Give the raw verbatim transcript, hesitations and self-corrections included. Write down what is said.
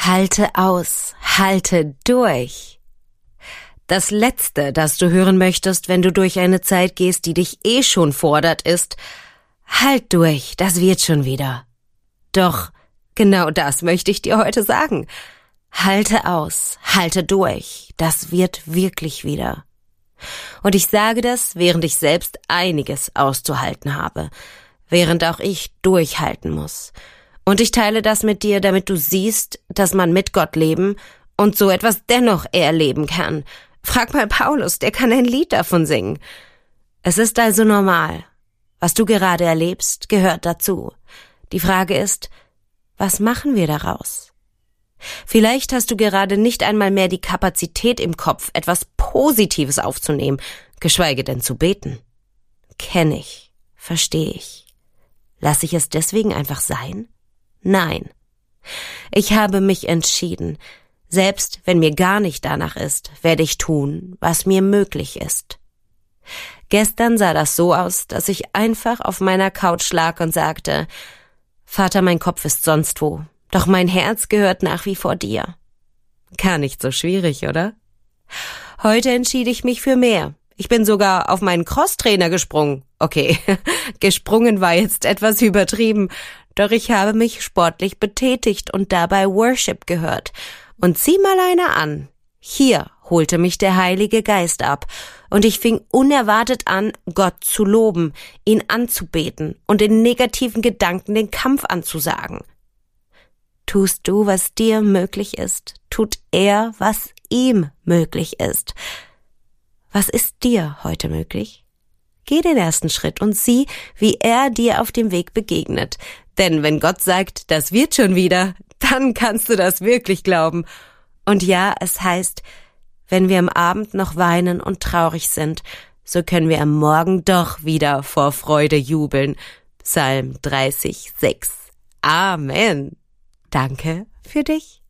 Halte aus, halte durch. Das Letzte, das du hören möchtest, wenn du durch eine Zeit gehst, die dich eh schon fordert, ist: Halt durch, das wird schon wieder. Doch genau das möchte ich dir heute sagen. Halte aus, halte durch, das wird wirklich wieder. Und ich sage das, während ich selbst einiges auszuhalten habe, während auch ich durchhalten muss. Und ich teile das mit dir, damit du siehst, dass man mit Gott leben und so etwas dennoch erleben kann. Frag mal Paulus, der kann ein Lied davon singen. Es ist also normal. Was du gerade erlebst, gehört dazu. Die Frage ist, was machen wir daraus? Vielleicht hast du gerade nicht einmal mehr die Kapazität im Kopf, etwas Positives aufzunehmen, geschweige denn zu beten. Kenn ich, verstehe ich. Lass ich es deswegen einfach sein? Nein. Ich habe mich entschieden. Selbst wenn mir gar nicht danach ist, werde ich tun, was mir möglich ist. Gestern sah das so aus, dass ich einfach auf meiner Couch lag und sagte: Vater, mein Kopf ist sonst wo, doch mein Herz gehört nach wie vor dir. Gar nicht so schwierig, oder? Heute entschied ich mich für mehr. Ich bin sogar auf meinen Crosstrainer gesprungen. Okay, gesprungen war jetzt etwas übertrieben, doch ich habe mich sportlich betätigt und dabei Worship gehört. Und sieh mal einer an. Hier holte mich der Heilige Geist ab und ich fing unerwartet an, Gott zu loben, ihn anzubeten und den negativen Gedanken den Kampf anzusagen. Tust du, was dir möglich ist, tut er, was ihm möglich ist. Was ist dir heute möglich? Geh den ersten Schritt und sieh, wie er dir auf dem Weg begegnet. Denn wenn Gott sagt, das wird schon wieder, dann kannst du das wirklich glauben. Und ja, es heißt, wenn wir am Abend noch weinen und traurig sind, so können wir am Morgen doch wieder vor Freude jubeln. Psalm dreißig, sechs. Amen. Danke für dich.